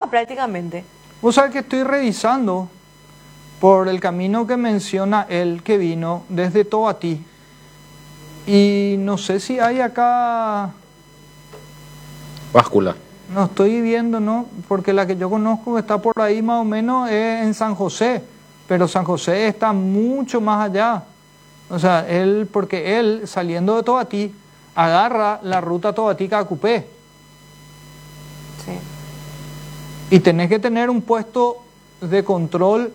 prácticamente. Vos sabés que estoy revisando por el camino que menciona él que vino desde Tobatí. Y no sé si hay acá... Báscula. No estoy viendo, ¿no? Porque la que yo conozco que está por ahí más o menos es en San José. Pero San José está mucho más allá. O sea, porque él saliendo de Tobatí agarra la ruta Tobatí-Cacupé. Sí. Y tenés que tener un puesto de control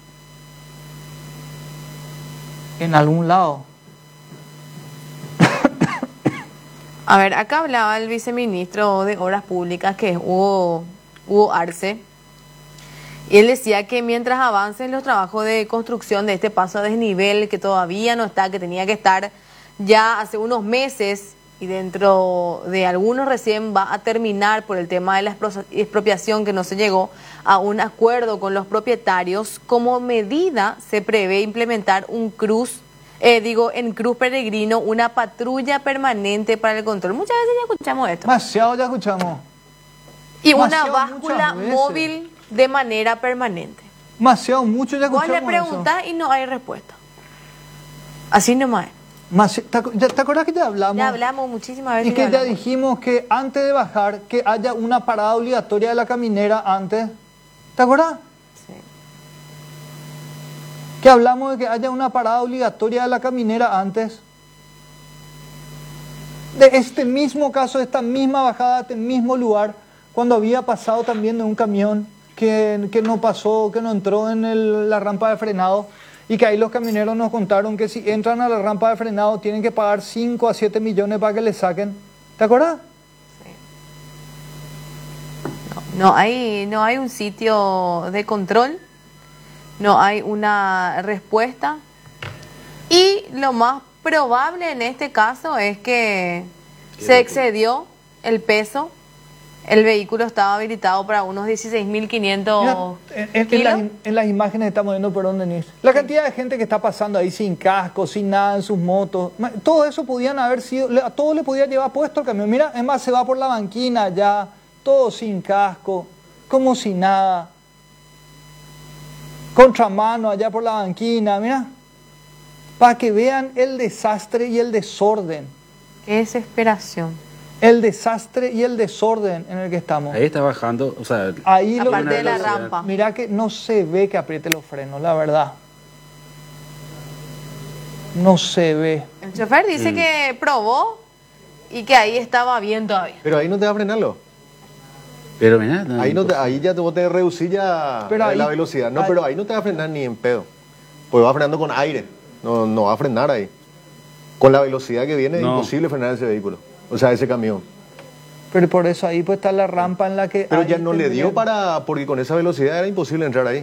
en algún lado. A ver, acá hablaba el viceministro de Obras Públicas, que es Hugo Arce, y él decía que mientras avancen los trabajos de construcción de este paso a desnivel, que todavía no está, que tenía que estar ya hace unos meses, y dentro de algunos recién va a terminar por el tema de la expropiación, que no se llegó a un acuerdo con los propietarios, como medida se prevé implementar en Cruz Peregrino, una patrulla permanente para el control. Muchas veces ya escuchamos esto. Demasiado ya escuchamos. Y Demasiado, una báscula muchas veces. móvil de manera permanente. Demasiado, mucho ya Vos escuchamos le preguntás y no hay respuesta. Así nomás es. ¿Te acuerdas que ya hablamos? Ya hablamos muchísimas veces. Y que ya dijimos que antes de bajar, que haya una parada obligatoria de la caminera antes. ¿Te acuerdas? Sí. Que hablamos de que haya una parada obligatoria de la caminera antes. De este mismo caso, de esta misma bajada, de este mismo lugar, cuando había pasado también de un camión que no pasó, que no entró en la rampa de frenado, y que ahí los camioneros nos contaron que si entran a la rampa de frenado tienen que pagar 5 a 7 millones para que le saquen. ¿Te acuerdas? Sí. No hay un sitio de control, no hay una respuesta, y lo más probable en este caso es que se excedió el peso. El vehículo estaba habilitado para unos 16.500 kilos. En las imágenes estamos viendo por dónde Denise. La cantidad de gente que está pasando ahí sin casco, sin nada en sus motos. Todo eso podían haber sido, a todos le podía llevar puesto el camión. Mira, es más, se va por la banquina ya, todo sin casco, como si nada. Contramano allá por la banquina, mira. Para que vean el desastre y el desorden. Qué desesperación. El desastre y el desorden en el que estamos. Ahí está bajando, o sea... Ahí aparte de la rampa. Mira que no se ve que apriete los frenos, la verdad. No se ve. El chofer dice que probó y que ahí estaba bien todavía. Pero ahí no te va a frenarlo. Pero mira... Ahí ya te voy a reducir ya la velocidad. No, pero ahí no te va a frenar ni en pedo. Pues va frenando con aire. No va a frenar ahí. Con la velocidad que viene es imposible frenar ese vehículo. O sea, ese camión. Pero por eso ahí pues está la rampa en la que... Pero ya no le dio porque con esa velocidad era imposible entrar ahí.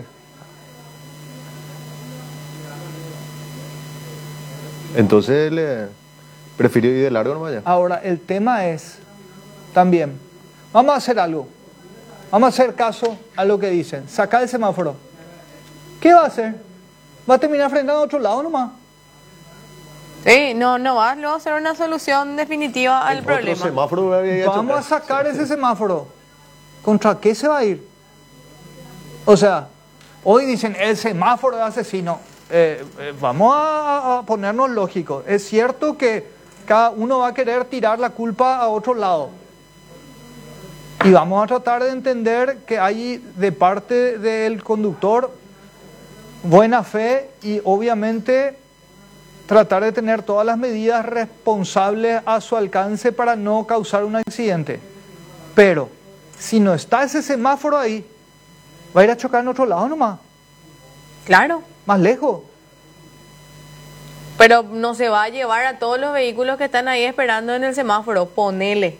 Entonces le prefirió ir de largo nomás ya. Ahora, el tema es también, vamos a hacer algo. Vamos a hacer caso a lo que dicen. Sacar el semáforo. ¿Qué va a hacer? Va a terminar frenando a otro lado nomás. Sí, no va a ser una solución definitiva al problema. Semáforo vamos a sacar ese semáforo. ¿Contra qué se va a ir? O sea, hoy dicen el semáforo de asesino. Vamos a ponernos lógicos. Es cierto que cada uno va a querer tirar la culpa a otro lado. Y vamos a tratar de entender que hay de parte del conductor buena fe y obviamente tratar de tener todas las medidas responsables a su alcance para no causar un accidente. Pero si no está ese semáforo ahí, va a ir a chocar en otro lado nomás. Claro. Más lejos. Pero no se va a llevar a todos los vehículos que están ahí esperando en el semáforo. Ponele.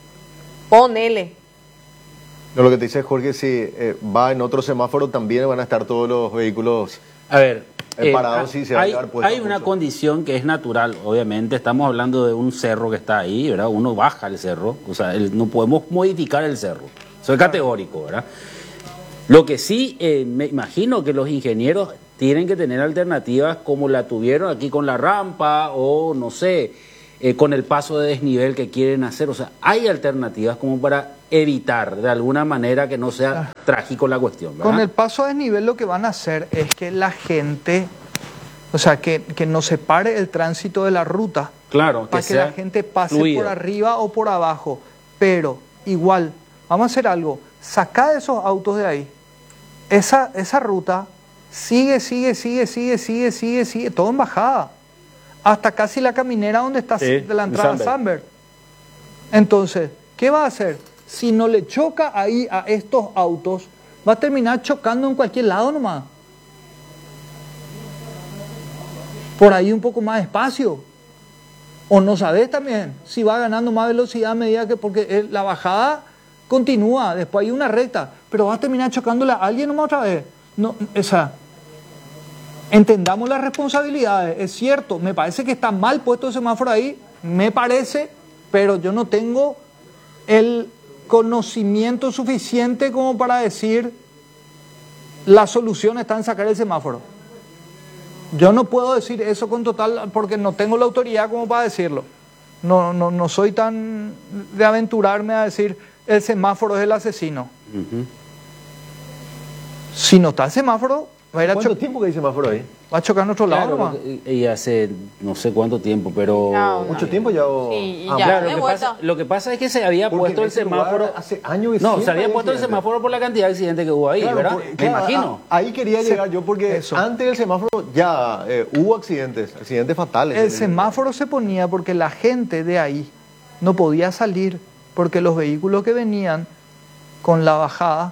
No, lo que te dice Jorge, si va en otro semáforo también van a estar todos los vehículos... A ver, parados, sí, se va a llevar puesto hay una condición que es natural, obviamente. Estamos hablando de un cerro que está ahí, ¿verdad? Uno baja el cerro, o sea, no podemos modificar el cerro. Eso es categórico, ¿verdad? Lo que sí, me imagino que los ingenieros tienen que tener alternativas como la tuvieron aquí con la rampa o, no sé, con el paso de desnivel que quieren hacer. O sea, hay alternativas como para evitar de alguna manera que no sea trágico la cuestión, ¿verdad? Con el paso a desnivel lo que van a hacer es que la gente, o sea, que no se pare el tránsito de la ruta. Claro, para que la gente pase fluido por arriba o por abajo. Pero igual, vamos a hacer algo. Sacá esos autos de ahí. Esa ruta sigue, todo en bajada. Hasta casi la caminera donde está de la entrada a Sunbird. Entonces, ¿qué va a hacer? Si no le choca ahí a estos autos, va a terminar chocando en cualquier lado nomás. Por ahí un poco más despacio. O no sabes también si va ganando más velocidad a medida que... Porque la bajada continúa, después hay una recta, pero va a terminar chocándole a alguien nomás otra vez. No, entendamos las responsabilidades. Es cierto, me parece que está mal puesto el semáforo ahí, me parece, pero yo no tengo el conocimiento suficiente como para decir la solución está en sacar el semáforo. Yo no puedo decir eso con total, porque no tengo la autoridad como para decirlo. No soy tan de aventurarme a decir el semáforo es el asesino. Si no está el semáforo, va a ir a ¿Cuánto tiempo que hay semáforo ahí? Va a chocar en otro lado nomás. Y hace no sé cuánto tiempo, pero... Mucho tiempo ya... Sí, claro, lo que pasa es que se había puesto el semáforo... Hace años No, se había puesto el semáforo por la cantidad de accidentes que hubo ahí, claro, ¿verdad? Me imagino. Ahí quería llegar yo porque antes del semáforo ya hubo accidentes fatales. El semáforo se ponía porque la gente de ahí no podía salir porque los vehículos que venían con la bajada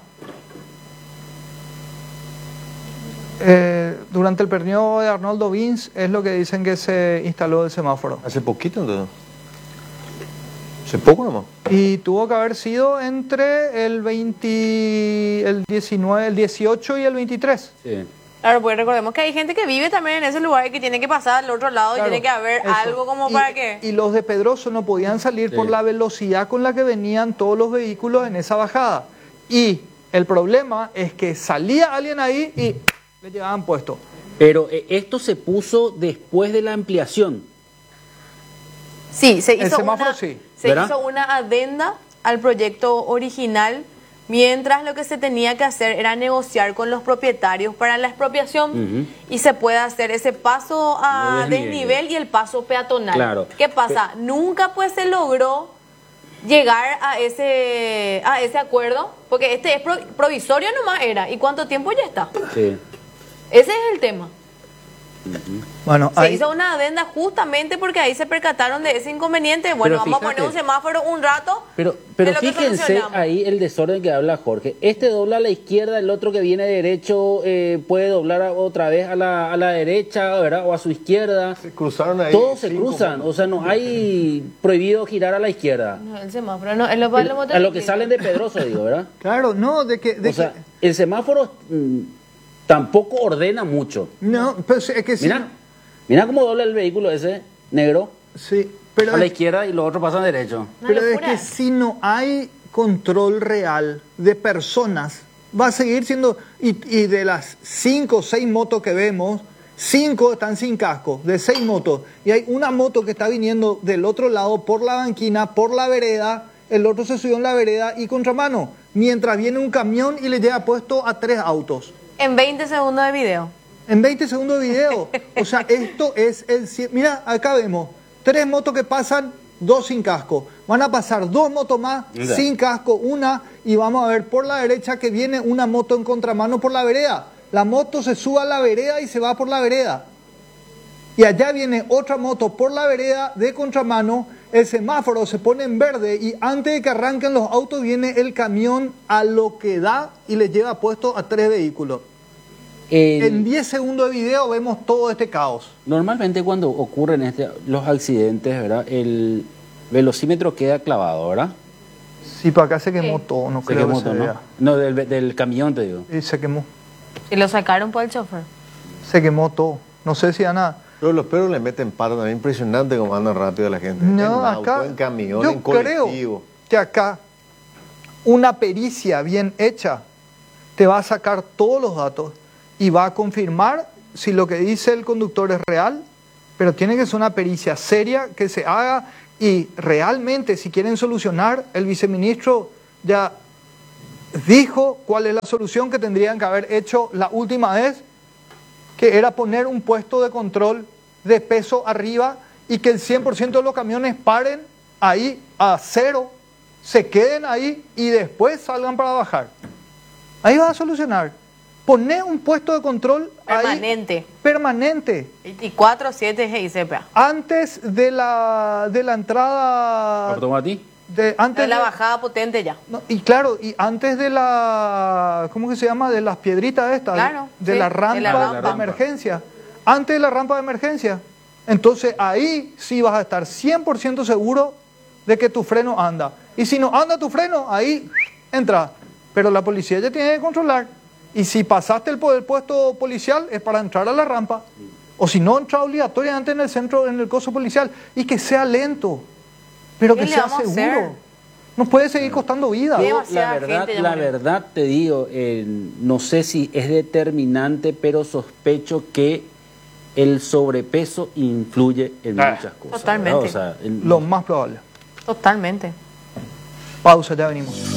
durante el periodo de Arnoldo Vince es lo que dicen que se instaló el semáforo. Hace poquito entonces. Hace poco nomás. Y tuvo que haber sido entre el 19, el 18 y el 23. Sí. Claro, pues recordemos que hay gente que vive también en ese lugar y que tiene que pasar al otro lado, claro, y tiene que haber algo como para que... Y los de Pedroso no podían salir por la velocidad con la que venían todos los vehículos en esa bajada. Y el problema es que salía alguien ahí y le llevaban puesto. Pero esto se puso después de la ampliación. Sí, se hizo una adenda al proyecto original, mientras lo que se tenía que hacer era negociar con los propietarios para la expropiación y se puede hacer ese paso a desnivel y el paso peatonal. Claro. ¿Qué pasa? Nunca pues se logró llegar a ese acuerdo, porque este es provisorio nomás era. ¿Y cuánto tiempo ya está? Sí. Ese es el tema. Bueno, se hizo una adenda justamente porque ahí se percataron de ese inconveniente. Bueno, vamos a poner un semáforo un rato. Pero fíjense ahí el desorden que habla Jorge. Este dobla a la izquierda, el otro que viene derecho puede doblar otra vez a la derecha, ¿verdad? O a su izquierda. Se cruzaron ahí. Todos se cruzan, o sea, no hay prohibido girar a la izquierda. No, el semáforo no, a lo que salen de Pedroso, digo, ¿verdad? Claro, no, el semáforo tampoco ordena mucho. No, pero es que sí. Mira cómo dobla el vehículo ese negro. Sí, pero a la izquierda y los otros pasan derecho. Pero es que si no hay control real de personas, va a seguir siendo... Y de las 5 o 6 motos que vemos, 5 están sin casco, de 6 motos. Y hay una moto que está viniendo del otro lado por la banquina, por la vereda, el otro se subió en la vereda y contramano. Mientras viene un camión y le lleva puesto a 3 autos. En 20 segundos de video. En 20 segundos de video. O sea, esto es el... Mira, acá vemos 3 motos que pasan, 2 sin casco. Van a pasar 2 motos más sin casco, una, y vamos a ver por la derecha que viene una moto en contramano por la vereda. La moto se sube a la vereda y se va por la vereda. Y allá viene otra moto por la vereda de contramano, el semáforo se pone en verde y antes de que arranquen los autos viene el camión a lo que da y le lleva puesto a 3 vehículos. En 10 segundos de video vemos todo este caos. Normalmente cuando ocurren los accidentes, ¿verdad? El velocímetro queda clavado, ¿verdad? Sí, para acá se quemó todo, no creo que se vea. No, del camión te digo. Sí, se quemó. ¿Y lo sacaron por el chofer? Se quemó todo. No sé si Ana... Pero los perros le meten paro también, impresionante cómo andan rápido la gente. No, acá... En camión, yo en colectivo. Creo que acá una pericia bien hecha te va a sacar todos los datos y va a confirmar si lo que dice el conductor es real, pero tiene que ser una pericia seria que se haga y realmente si quieren solucionar, el viceministro ya dijo cuál es la solución que tendrían que haber hecho la última vez, que era poner un puesto de control de peso arriba y que el 100% de los camiones paren ahí a cero, se queden ahí y después salgan para bajar. Ahí va a solucionar. Poner un puesto de control permanente. Ahí, permanente. 24/7 GICPA. Antes de la entrada... Antes de la bajada potente ya. No, y claro, y antes de la... ¿Cómo que se llama? De las piedritas estas. Claro, de sí, la rampa de emergencia. Antes de la rampa de emergencia. Entonces ahí sí vas a estar 100% seguro de que tu freno anda. Y si no anda tu freno, ahí entra. Pero la policía ya tiene que controlar. Y si pasaste el puesto policial es para entrar a la rampa. O si no, entra obligatoriamente en el centro, en el coso policial. Y que sea lento, pero que sea seguro. No puede seguir costando vida. La verdad te digo, no sé si es determinante, pero sospecho que el sobrepeso influye en muchas cosas. Totalmente. Lo más probable. Totalmente. Pausa, ya venimos.